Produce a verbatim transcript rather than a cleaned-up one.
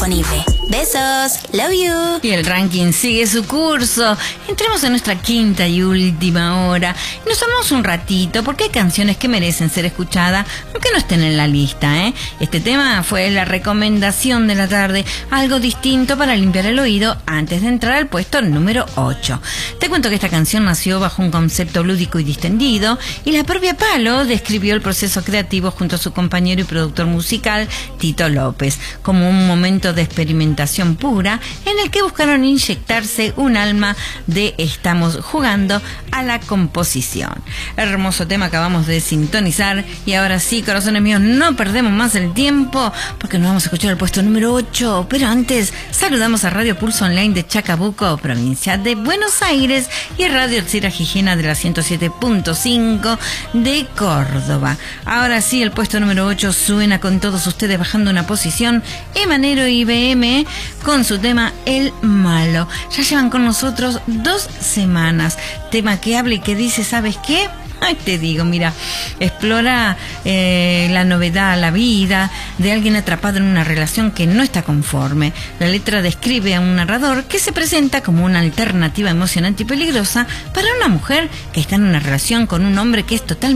disponible. Besos, love you. Y el ranking sigue su curso. Entremos en nuestra quinta y última hora. Nos tomamos un ratito porque hay canciones que merecen ser escuchadas, aunque no estén en la lista, ¿eh? Este tema fue la recomendación de la tarde, algo distinto para limpiar el oído antes de entrar al puesto número ocho. Te cuento que esta canción nació bajo un concepto lúdico y distendido, y la propia Palo describió el proceso creativo junto a su compañero y productor musical Tito López como un momento de experimentación pura en el que buscaron inyectarse un alma de estamos jugando a la composición. Hermoso tema acabamos de sintonizar, y ahora sí, corazones míos, no perdemos más el tiempo porque nos vamos a escuchar el puesto número ocho, pero antes saludamos a Radio Pulso Online de Chacabuco, provincia de Buenos Aires, y a Radio Alcira Gijena de la ciento siete punto cinco de Córdoba. Ahora sí, el puesto número ocho suena con todos ustedes bajando una posición, Emanero I B M con su tema El Malo. Ya llevan con nosotros dos semanas, tema que habla y que dice, ¿sabes qué? Ay, te digo, mira, explora eh, la novedad, la vida de alguien atrapado en una relación que no está conforme. La letra describe a un narrador que se presenta como una alternativa emocionante y peligrosa para una mujer que está en una relación con un hombre que es totalmente